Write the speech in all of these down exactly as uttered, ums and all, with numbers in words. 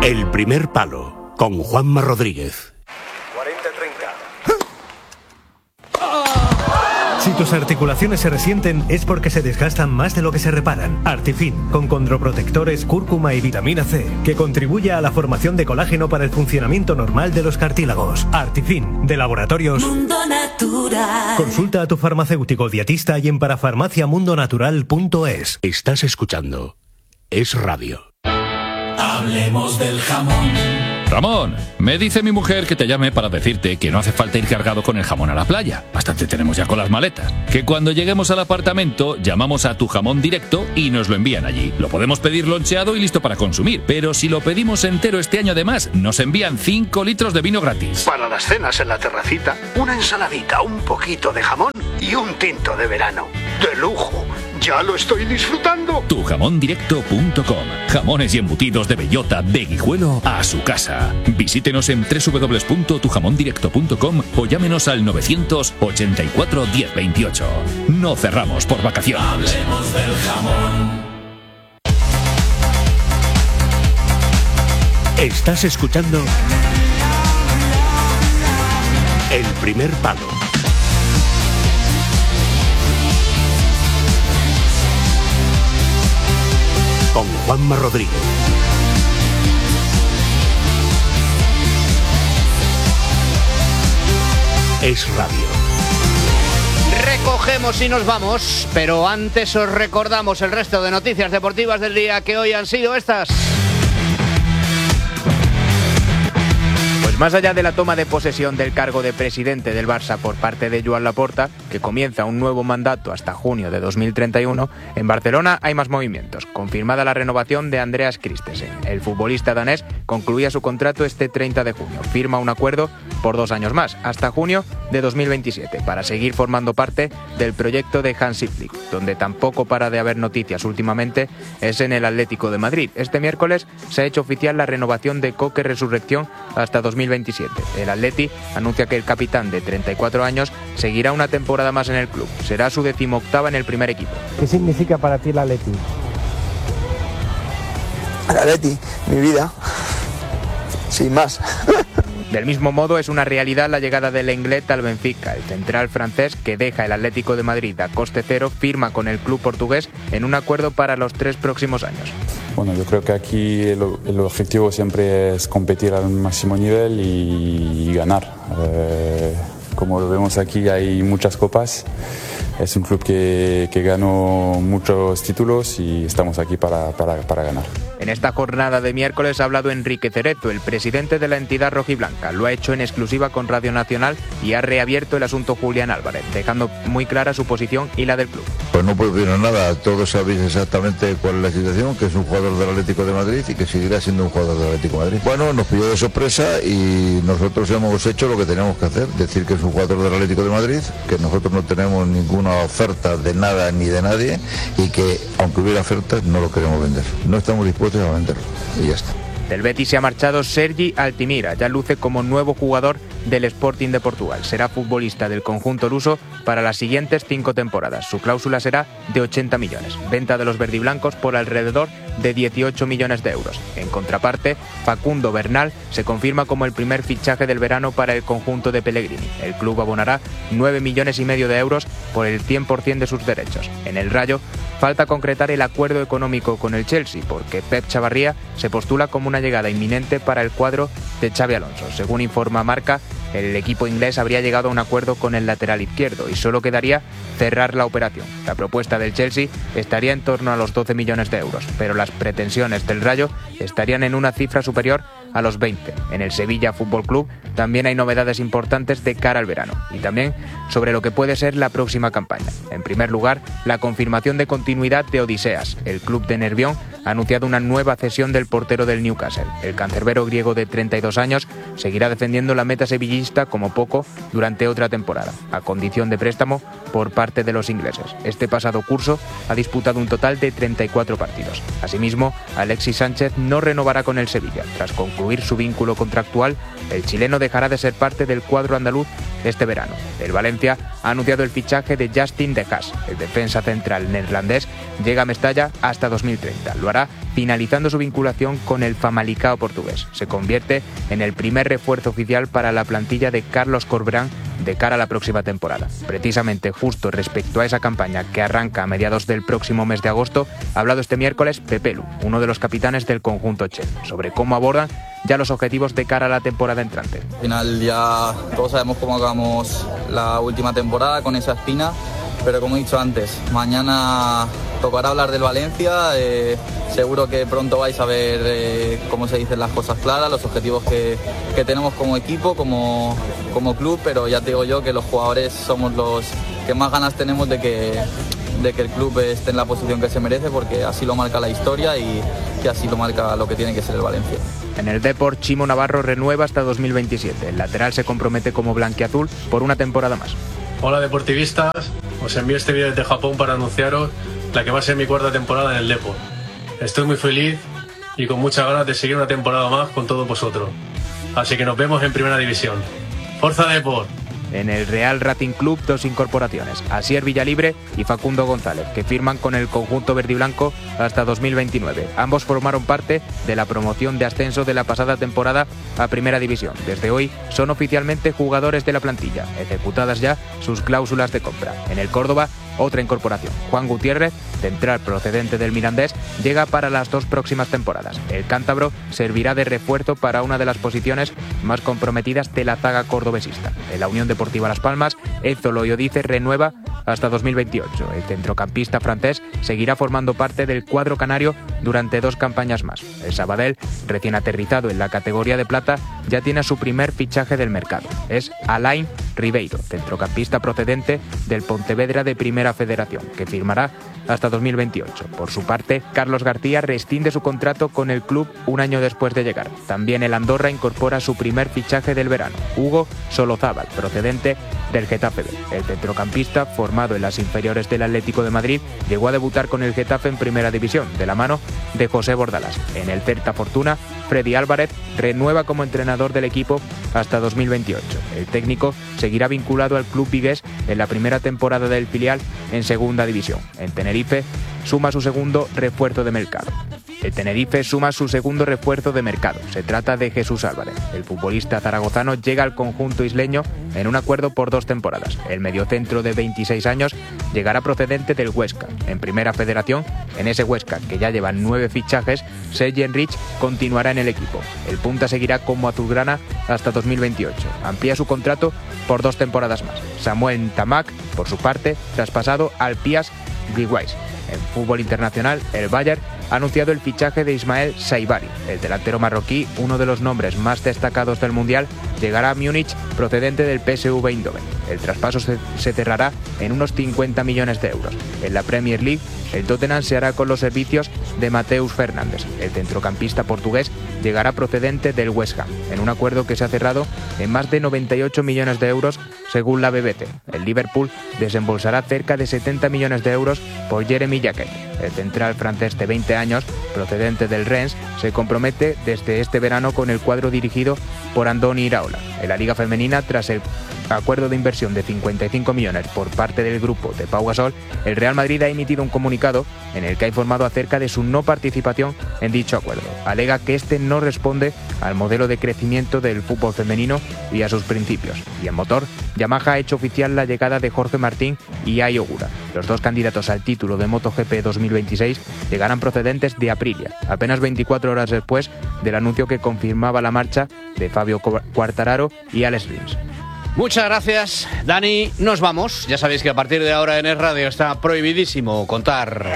El primer palo, con Juanma Rodríguez. cuarenta treinta. Si tus articulaciones se resienten es porque se desgastan más de lo que se reparan. Artifin, con condroprotectores, cúrcuma y vitamina C, que contribuye a la formación de colágeno para el funcionamiento normal de los cartílagos. Artifin, de Laboratorios Mundo Natural. Consulta a tu farmacéutico dietista y en parafarmaciamundonatural punto es. Estás escuchando Es Radio. Hablemos del jamón. Ramón, me dice mi mujer que te llame para decirte que no hace falta ir cargado con el jamón a la playa. Bastante tenemos ya con las maletas. Que cuando lleguemos al apartamento llamamos a Tu Jamón Directo y nos lo envían allí. Lo podemos pedir loncheado y listo para consumir. Pero si lo pedimos entero este año además, nos envían cinco litros de vino gratis. Para las cenas en la terracita, una ensaladita, un poquito de jamón y un tinto de verano. ¡De lujo! ¡Ya lo estoy disfrutando! tu jamón directo punto com. Jamones y embutidos de bellota, de Guijuelo a su casa. Visítenos en doble u doble u doble u punto tu jamón directo punto com o llámenos al novecientos ochenta y cuatro diez veintiocho. No cerramos por vacaciones. Hablemos del jamón. Estás escuchando El primer palo. Con Juanma Rodríguez. Es Radio. Recogemos y nos vamos, pero antes os recordamos el resto de noticias deportivas del día, que hoy han sido estas. Más allá de la toma de posesión del cargo de presidente del Barça por parte de Joan Laporta, que comienza un nuevo mandato hasta junio de dos mil treinta y uno, en Barcelona hay más movimientos. Confirmada la renovación de Andreas Christensen. El futbolista danés concluía su contrato este treinta de junio. Firma un acuerdo por dos años más, hasta junio de dos mil veintisiete, para seguir formando parte del proyecto de Hansi Flick. Donde tampoco para de haber noticias últimamente es en el Atlético de Madrid. Este miércoles se ha hecho oficial la renovación de Coque Resurrección hasta dos mil veintisiete. El Atleti anuncia que el capitán de treinta y cuatro años seguirá una temporada más en el club. Será su decimoctava en el primer equipo. ¿Qué significa para ti el Atleti? El Atleti, mi vida, sin más. Del mismo modo, es una realidad la llegada del Lenglet al Benfica. El central francés, que deja el Atlético de Madrid a coste cero, firma con el club portugués en un acuerdo para los tres próximos años. Bueno, yo creo que aquí el, el objetivo siempre es competir al máximo nivel y, y ganar. Eh, como lo vemos aquí, hay muchas copas. Es un club que, que ganó muchos títulos y estamos aquí para, para, para ganar. En esta jornada de miércoles ha hablado Enrique Cerezo, el presidente de la entidad rojiblanca. Lo ha hecho en exclusiva con Radio Nacional y ha reabierto el asunto Julián Álvarez, dejando muy clara su posición y la del club. Pues no puedo decir nada, todos sabéis exactamente cuál es la situación, que es un jugador del Atlético de Madrid y que seguirá siendo un jugador del Atlético de Madrid. Bueno, nos pilló de sorpresa y nosotros hemos hecho lo que teníamos que hacer, decir que es un jugador del Atlético de Madrid, que nosotros no tenemos ninguna oferta de nada ni de nadie y que aunque hubiera ofertas no lo queremos vender, no estamos dispuestos a venderlo y ya está. Del Betis se ha marchado Sergi Altimira, ya luce como nuevo jugador del Sporting de Portugal. Será futbolista del conjunto luso para las siguientes cinco temporadas. Su cláusula será de ochenta millones. Venta de los verdiblancos por alrededor de dieciocho millones de euros. En contraparte, Facundo Bernal se confirma como el primer fichaje del verano para el conjunto de Pellegrini. El club abonará nueve millones y medio de euros por el cien por ciento de sus derechos. En el Rayo, falta concretar el acuerdo económico con el Chelsea, porque Pep Chavarría se postula como una llegada inminente para el cuadro de Xabi Alonso. Según informa Marca, el equipo inglés habría llegado a un acuerdo con el lateral izquierdo y solo quedaría cerrar la operación. La propuesta del Chelsea estaría en torno a los doce millones de euros, pero las pretensiones del Rayo estarían en una cifra superior a los veinte. En el Sevilla Fútbol Club también hay novedades importantes de cara al verano y también sobre lo que puede ser la próxima campaña. En primer lugar, la confirmación de continuidad de Odiseas. El club de Nervión ha anunciado una nueva cesión del portero del Newcastle. El cancerbero griego de treinta y dos años seguirá defendiendo la meta sevillista como poco durante otra temporada, a condición de préstamo por parte de los ingleses. Este pasado curso ha disputado un total de treinta y cuatro partidos. Asimismo, Alexis Sánchez no renovará con el Sevilla. Tras concluir su vínculo contractual, el chileno dejará de ser parte del cuadro andaluz este verano. El Valencia ha anunciado el fichaje de Justin De Haas. El defensa central neerlandés llega a Mestalla hasta dos mil treinta. Lo hará acabará finalizando su vinculación con el Famalicão portugués. Se convierte en el primer refuerzo oficial para la plantilla de Carlos Corberán de cara a la próxima temporada. Precisamente justo respecto a esa campaña que arranca a mediados del próximo mes de agosto, ha hablado este miércoles Pepe Lu, uno de los capitanes del conjunto Che, sobre cómo abordan ya los objetivos de cara a la temporada entrante. Al final ya todos sabemos cómo acabamos la última temporada con esa espina, pero como he dicho antes, mañana tocará hablar del Valencia, eh, seguro que pronto vais a ver eh, cómo se dicen las cosas claras, los objetivos que, que tenemos como equipo, como, como club, pero ya te digo yo que los jugadores somos los que más ganas tenemos de que, de que el club esté en la posición que se merece, porque así lo marca la historia y, y así lo marca lo que tiene que ser el Valencia. En el Depor, Chimo Navarro renueva hasta dos mil veintisiete. El lateral se compromete como blanquiazul por una temporada más. Hola deportivistas, os envío este vídeo desde Japón para anunciaros la que va a ser mi cuarta temporada en el Depor. Estoy muy feliz y con muchas ganas de seguir una temporada más con todos vosotros. Así que nos vemos en Primera División. ¡Forza Depor! En el Real Racing Club, dos incorporaciones, Asier Villalibre y Facundo González, que firman con el conjunto verdiblanco hasta dos mil veintinueve. Ambos formaron parte de la promoción de ascenso de la pasada temporada a Primera División. Desde hoy son oficialmente jugadores de la plantilla, ejecutadas ya sus cláusulas de compra. En el Córdoba, otra incorporación. Juan Gutiérrez, central procedente del Mirandés, llega para las dos próximas temporadas. El cántabro servirá de refuerzo para una de las posiciones más comprometidas de la zaga cordobesista. En la Unión Deportiva Las Palmas, Enzo Loyodice renueva hasta dos mil veintiocho. El centrocampista francés seguirá formando parte del cuadro canario durante dos campañas más. El Sabadell, recién aterrizado en la categoría de plata, ya tiene su primer fichaje del mercado. Es Alain Ribeiro, centrocampista procedente del Pontevedra de Primera Federación, que firmará hasta dos mil veintiocho. Por su parte, Carlos García rescinde su contrato con el club un año después de llegar. También el Andorra incorpora su primer fichaje del verano, Hugo Solozábal, procedente del Getafe B. El centrocampista, formado en las inferiores del Atlético de Madrid, llegó a debutar con el Getafe en Primera División, de la mano de José Bordalás. En el Celta Fortuna, Freddy Álvarez renueva como entrenador del equipo hasta dos mil veintiocho. El técnico seguirá vinculado al club vigués en la primera temporada del filial en Segunda División. En Tenerife suma su segundo refuerzo de mercado. El Tenerife suma su segundo refuerzo de mercado. Se trata de Jesús Álvarez. El futbolista zaragozano llega al conjunto isleño en un acuerdo por dos temporadas. El mediocentro de veintiséis años llegará procedente del Huesca. En Primera Federación, en ese Huesca, que ya lleva nueve fichajes, Sergi Enrich continuará en el equipo. El punta seguirá como azulgrana hasta dos mil veintiocho. Amplía su contrato por dos temporadas más. Samuel Ntamak, por su parte, traspasado al P S V Gliwice. En fútbol internacional, el Bayern ha anunciado el fichaje de Ismael Saibari. El delantero marroquí, uno de los nombres más destacados del Mundial, llegará a Múnich procedente del P S V Eindhoven. El traspaso se, se cerrará en unos cincuenta millones de euros. En la Premier League, el Tottenham se hará con los servicios de Mateus Fernández. El centrocampista portugués llegará procedente del West Ham, en un acuerdo que se ha cerrado en más de noventa y ocho millones de euros según la B B C. El Liverpool desembolsará cerca de setenta millones de euros por Jeremy Jacquet. El central francés de veinte años, procedente del Rennes, se compromete desde este verano con el cuadro dirigido por Andoni Iraola. En la Liga Femenina, tras el acuerdo de inversión de cincuenta y cinco millones por parte del grupo de Pau Gasol, el Real Madrid ha emitido un comunicado en el que ha informado acerca de su no participación en dicho acuerdo. Alega que este no responde al modelo de crecimiento del fútbol femenino y a sus principios. Y en motor, Yamaha ha hecho oficial la llegada de Jorge Martín y Ai Ogura. Los dos candidatos al título de MotoGP dos mil veintiséis llegarán procedentes de Aprilia, apenas veinticuatro horas después del anuncio que confirmaba la marcha de Fabio Quartararo y Alex Rins. Muchas gracias, Dani. Nos vamos. Ya sabéis que a partir de ahora en Es Radio está prohibidísimo contar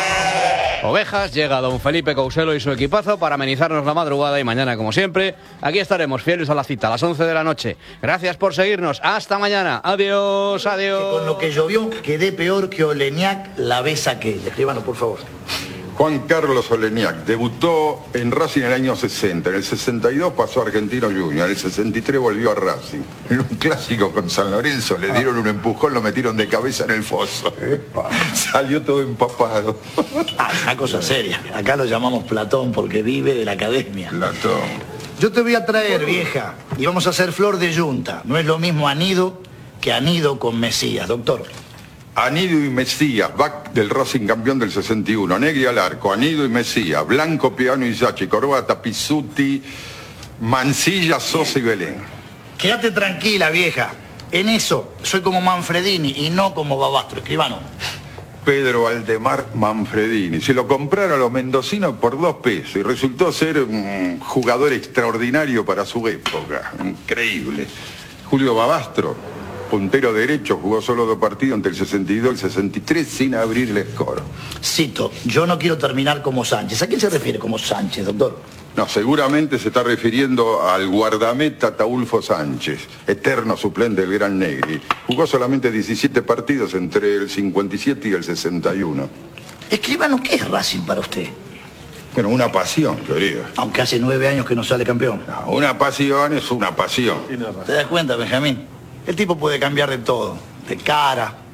ovejas. Llega don Felipe Couselo y su equipazo para amenizarnos la madrugada y mañana, como siempre, aquí estaremos fieles a la cita a las once de la noche. Gracias por seguirnos. Hasta mañana. Adiós, adiós. Que con lo que llovió quedé peor que Oleñac la vez aquella. Escríbanos, por favor. Juan Carlos Oleñac debutó en Racing en el año sesenta, en el sesenta y dos pasó a Argentino Junior, en el sesenta y tres volvió a Racing. En un clásico con San Lorenzo le dieron un empujón, lo metieron de cabeza en el foso. Epa. Salió todo empapado. Ah, una cosa seria. Acá lo llamamos Platón porque vive de la academia. Platón. Yo te voy a traer, vieja, y vamos a hacer flor de yunta. No es lo mismo anido que anido con Mesías, doctor. Anido y Mesías, back del Racing campeón del sesenta y uno, Negri al arco, Anido y Mesías, Blanco, Piano y Yachi, Corbata, Pizzuti, Mancilla, Sosa y Belén. Quédate tranquila, vieja. En eso soy como Manfredini y no como Babastro, escribano. Pedro Valdemar Manfredini. Se lo compraron a los mendocinos por dos pesos y resultó ser un jugador extraordinario para su época. Increíble. Julio Babastro, puntero derecho, jugó solo dos partidos entre el sesenta y dos y el sesenta y tres sin abrirle escoro. Cito, yo no quiero terminar como Sánchez. ¿A quién se refiere como Sánchez, doctor? No, seguramente se está refiriendo al guardameta Ataulfo Sánchez, eterno suplente del Gran Negri. Jugó solamente diecisiete partidos entre el cincuenta y siete y el sesenta y uno. Escribano, ¿qué es Racing para usted? Bueno, una pasión, querido. Aunque hace nueve años que no sale campeón. No, una pasión es una pasión. ¿Te das cuenta, Benjamín? El tipo puede cambiar de todo. De cara,